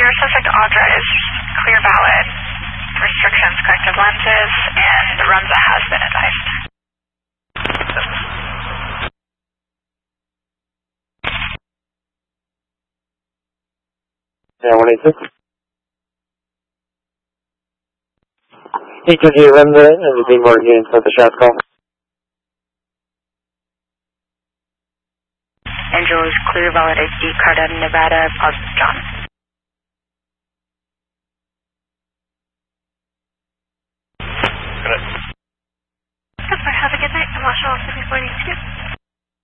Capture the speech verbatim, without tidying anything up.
Clear, suspect authorized, clear valid, restrictions, corrective lenses, and Runza has been advised. Yeah, one eighty-six. Equal G Runza and the B Morgan units at the shot call. Angel is clear, valid I D, Carden, Nevada, positive John.